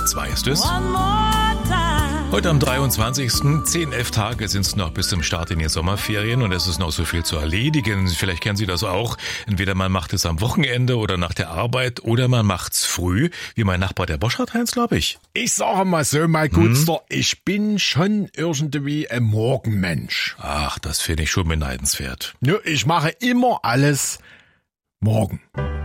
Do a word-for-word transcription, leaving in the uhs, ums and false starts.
zwei ist es. Heute am dreiundzwanzigsten Zehn, elf Tage sind es noch bis zum Start in die Sommerferien und es ist noch so viel zu erledigen. Vielleicht kennen Sie das auch. Entweder man macht es am Wochenende oder nach der Arbeit oder man macht's früh, wie mein Nachbar der Boschert Heinz, glaube ich. Ich sage mal so, mein Gutster, hm? ich bin schon irgendwie ein Morgenmensch. Ach, das finde ich schon beneidenswert. Ja, ich mache immer alles morgen.